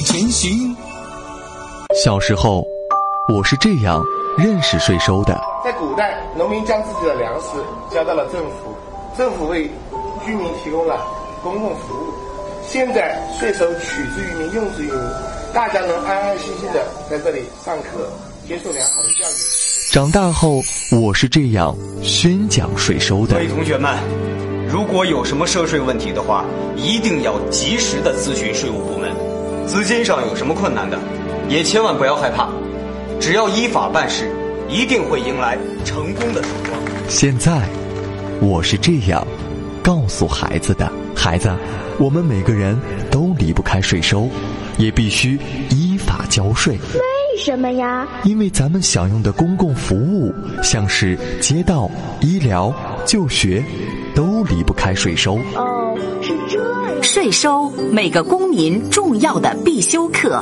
前行。 小时候，我是这样认识税收的。 在古代，农民将自己的粮食交到了政府，政府为居民提供了公共服务。现在税收取之于民，用之于民，大家能安安心心的在这里上课，接受良好的教育。 长大后，我是这样宣讲税收的。 各位同学们，如果有什么涉税问题的话，一定要及时的咨询税务部门。资金上有什么困难的，也千万不要害怕，只要依法办事，一定会迎来成功的曙光。 现在，我是这样告诉孩子的：孩子，我们每个人都离不开税收，也必须依法交税。 为什么呀？ 因为咱们享用的公共服务，像是街道、医疗、就学，都离不开税收。 哦，是这样。 税收，每个公民重要的必修课。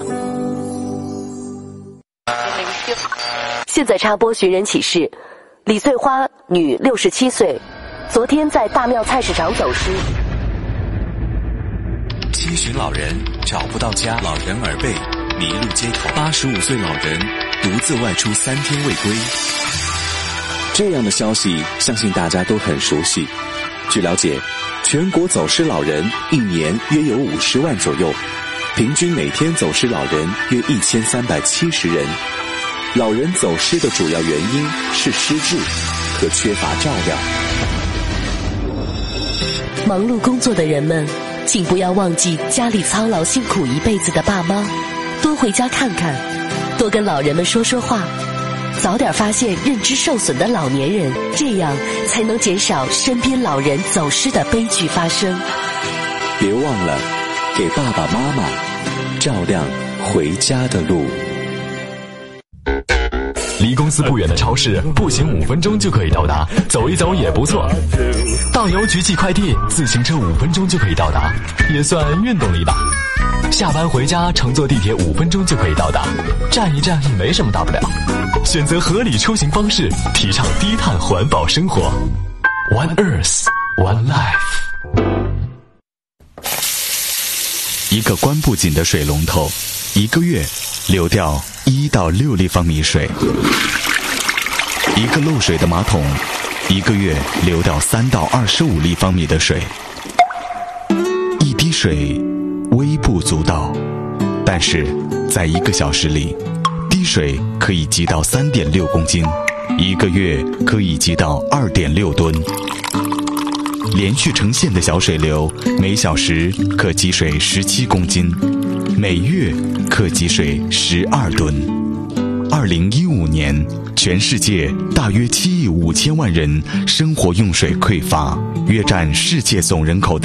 现在插播寻人启事：李翠花，女，67岁，昨天在大庙菜市场走失。 7旬老人找不到家，老人耳背，迷路街头，85岁老人独自外出3天未归。 这样的消息相信大家都很熟悉。据了解，全国走失老人一年约有50万左右，平均每天走失老人约1370人。老人走失的主要原因是失智和缺乏照料。 忙碌工作的人们，请不要忘记家里操劳辛苦一辈子的爸妈，多回家看看，多跟老人们说说话，早点发现认知受损的老年人，这样才能减少身边老人走失的悲剧发生。 别忘了给爸爸妈妈照亮回家的路。 离公司不远的超市，步行5分钟就可以到达，走一走也不错。到邮局寄快递，自行车5分钟就可以到达，也算运动力吧。下班回家乘坐地铁5分钟就可以到达，站一站也没什么大不了。选择合理出行方式，提倡低碳环保生活。One Earth, One Life。 一个关不紧的水龙头，1个月流掉1到6立方米水；一个漏水的马桶，1个月流掉3到25立方米的水。一滴水微不足道，但是在1个小时里，滴水可以积到3.6公斤，1个月可以积到2.6吨。连续成线的小水流，每小时可积水17公斤，每月可积水12吨。2015年，全世界大约7亿5千万人生活用水匮乏，约占世界总人口的